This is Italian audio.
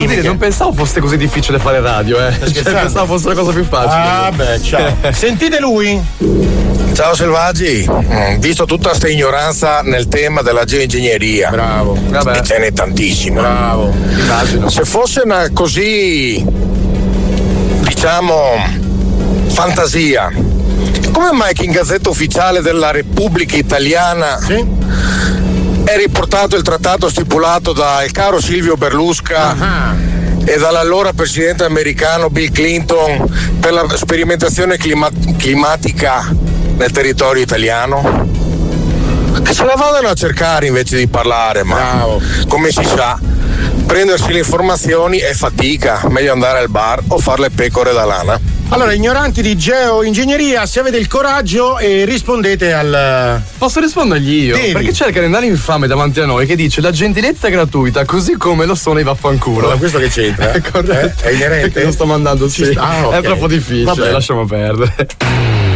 dire, non pensavo fosse così difficile fare radio, Cioè, pensavo fosse la cosa più facile. Ah, beh, ciao. Sentite lui. Ciao Selvaggi, visto tutta questa ignoranza nel tema della geoingegneria, bravo, e ce n'è tantissimo. Bravo, immagino. Se fosse una così, diciamo, fantasia, come mai che in Gazzetta Ufficiale della Repubblica Italiana è riportato il trattato stipulato dal caro Silvio Berlusca e dall'allora presidente americano Bill Clinton per la sperimentazione climatica nel territorio italiano? Che se la vadano a cercare invece di parlare, ma come si sa, prendersi le informazioni è fatica, meglio andare al bar o fare le pecore da lana. Allora, ignoranti di geoingegneria, se avete il coraggio rispondete al... Posso rispondergli io? Devi. Perché c'è il calendario infame davanti a noi che dice la gentilezza è gratuita, così come lo sono i vaffanculo. Ma questo che c'entra? È corretto. È inerente? Che lo sto mandando, sì. Okay. È troppo difficile, Vabbè. lasciamo perdere.